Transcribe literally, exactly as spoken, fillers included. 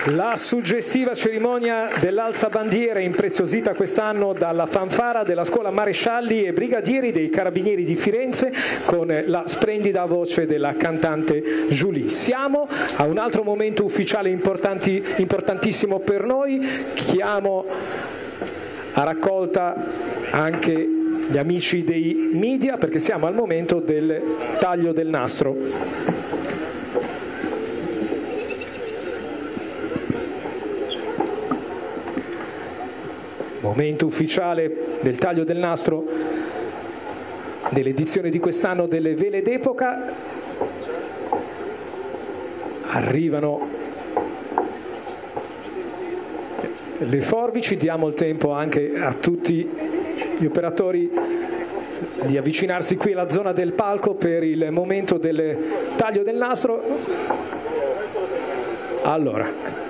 La suggestiva cerimonia dell'alzabandiere, impreziosita quest'anno dalla fanfara della scuola marescialli e brigadieri dei carabinieri di Firenze, con la splendida voce della cantante Julie. Siamo a un altro momento ufficiale importanti, importantissimo per noi. Chiamo a raccolta anche gli amici dei media, perché siamo al momento del taglio del nastro. Momento ufficiale del taglio del nastro dell'edizione di quest'anno delle Vele d'Epoca. Arrivano le forbici, diamo il tempo anche a tutti gli operatori di avvicinarsi qui alla zona del palco per il momento del taglio del nastro. Allora,